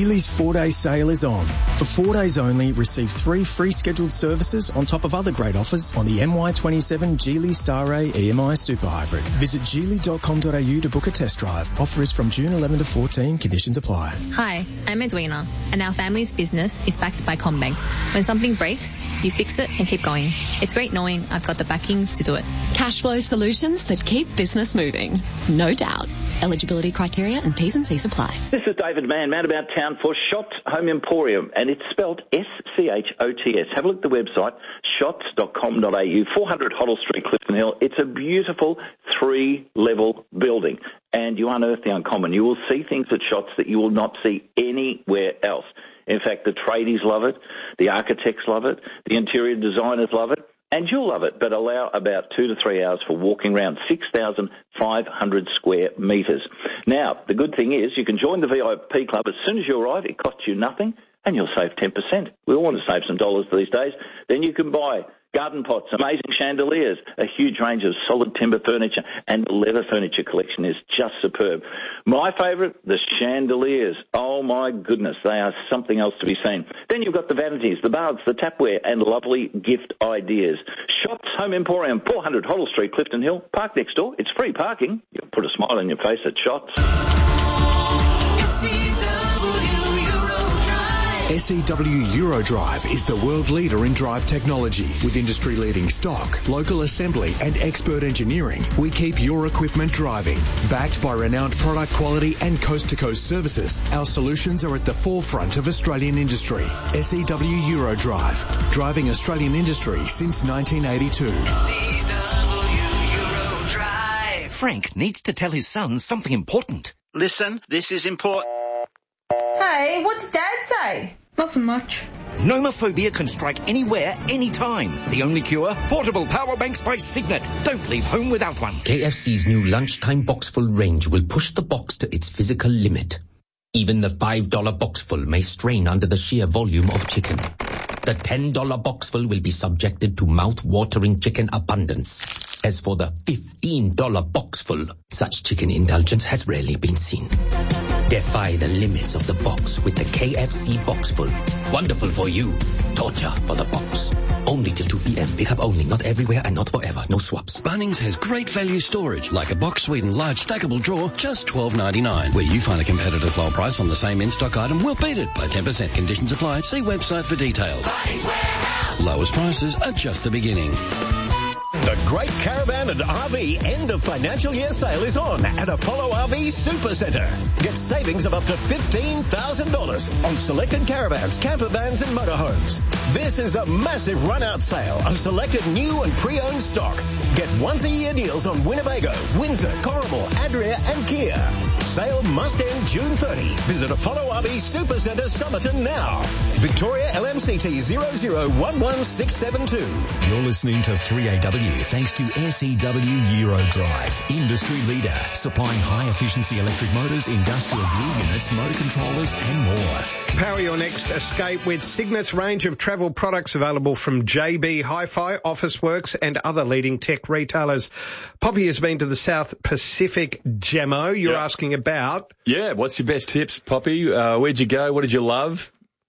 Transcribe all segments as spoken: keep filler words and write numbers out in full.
Geely's four-day sale is on. For four days only, receive three free scheduled services on top of other great offers on the M Y twenty-seven Geely Star Ray E M I Super Hybrid. Visit geely dot com dot a u to book a test drive. Offer is from June eleventh to fourteen. Conditions apply. Hi, I'm Edwina, and our family's business is backed by CommBank. When something breaks, you fix it and keep going. It's great knowing I've got the backing to do it. Cash flow solutions that keep business moving. No doubt. Eligibility criteria and T's and C's apply. This is David Mann, man about town for Shots Home Emporium, and it's spelled S C H O T S. Have a look at the website, shots dot com dot a u, four hundred Hoddle Street, Clifton Hill. It's a beautiful three-level building, and you unearth the uncommon. You will see things at Shots that you will not see anywhere else. In fact, the tradies love it, the architects love it, the interior designers love it, and you'll love it, but allow about two to three hours for walking around six thousand five hundred square metres. Now, the good thing is you can join the V I P club as soon as you arrive. It costs you nothing, and you'll save ten percent. We all want to save some dollars these days. Then you can buy garden pots, amazing chandeliers, a huge range of solid timber furniture, and the leather furniture collection is just superb. My favourite, the chandeliers. Oh, my goodness, they are something else to be seen. Then you've got the vanities, the baths, the tapware, and lovely gift ideas. Shops Home Emporium, four hundred Hoddle Street, Clifton Hill. Park next door. It's free parking. You'll put a smile on your face at Shots. S E W Eurodrive is the world leader in drive technology. With industry-leading stock, local assembly and expert engineering, we keep your equipment driving. Backed by renowned product quality and coast-to-coast services, our solutions are at the forefront of Australian industry. S E W Eurodrive, driving Australian industry since nineteen eighty-two. S E W Eurodrive. Frank needs to tell his son something important. Listen, this is important. Hey, what did Dad say? Nothing much. Nomophobia can strike anywhere, anytime. The only cure? Portable power banks by Signet. Don't leave home without one. K F C's new lunchtime boxful range will push the box to its physical limit. Even the five dollar boxful may strain under the sheer volume of chicken. The ten dollar boxful will be subjected to mouth-watering chicken abundance. As for the fifteen dollar boxful, such chicken indulgence has rarely been seen. Defy the limits of the box with the K F C Boxful. Wonderful for you. Torture for the box. Only till two p.m. Pick up only. Not everywhere and not forever. No swaps. Bunnings has great value storage, like a box suite and large stackable drawer, just twelve ninety-nine. Where you find a competitor's low price on the same in-stock item, we'll beat it by ten percent. Conditions apply. See website for details. Bunnings Warehouse. Lowest prices are just the beginning. The Great Caravan and R V End of Financial Year Sale is on at Apollo R V Super Centre. Get savings of up to fifteen thousand dollars on selected caravans, camper vans and motorhomes. This is a massive run-out sale of selected new and pre-owned stock. Get once-a-year deals on Winnebago, Windsor, Corrimal, Adria and Kia. Sale must end June thirtieth. Visit Apollo R V Super Centre, Somerton now. Victoria L M C T zero zero one one six seven two. You're listening to three A W thanks to S E W Eurodrive, industry leader, supplying high-efficiency electric motors, industrial glue units, motor controllers and more. Power your next escape with Signet's range of travel products available from J B Hi-Fi, Officeworks and other leading tech retailers. Poppy has been to the South Pacific, Gemmo. You're yep. asking about... Yeah, what's your best tips, Poppy? Uh, where'd you go? What did you love?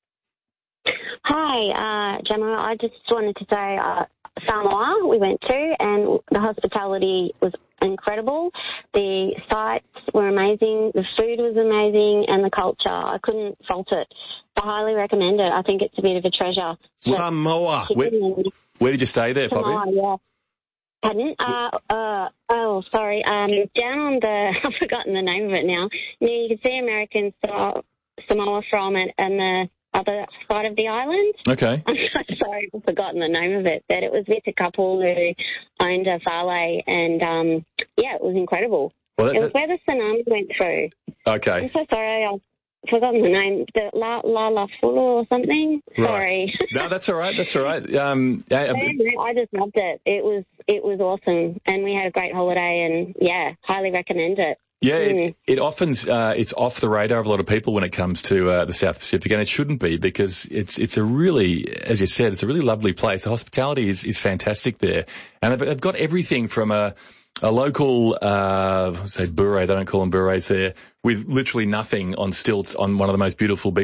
Hi, uh, Gemmo. I just wanted to say... Uh, Samoa we went to, and the hospitality was incredible. The sights were amazing, the food was amazing, and the culture. I couldn't fault it. I highly recommend it. I think it's a bit of a treasure. Samoa. Where, where did you stay there, Samoa, Poppy? yeah. Pardon? Uh, uh, oh, sorry. Um, down on the, I've forgotten the name of it now. You know, you can see American Samoa from it, and the other side of the island. Okay. I'm so sorry, I've forgotten the name of it, but it was with a couple who owned a farley, and, um, yeah, it was incredible. Well, that, it was that... where the tsunami went through. Okay. I'm so sorry, I've forgotten the name, the La La La Fulu or something. Right. Sorry. No, that's all right, that's all right. Um, I, I just loved it. It was, it was awesome, and we had a great holiday, and, yeah, highly recommend it. Yeah, it, it often uh, it's off the radar of a lot of people when it comes to uh, the South Pacific, and it shouldn't be, because it's it's a really, as you said, it's a really lovely place. The hospitality is, is fantastic there, and they've, they've got everything from a a local, uh, say bure, they don't call them bures there, with literally nothing on stilts on one of the most beautiful beaches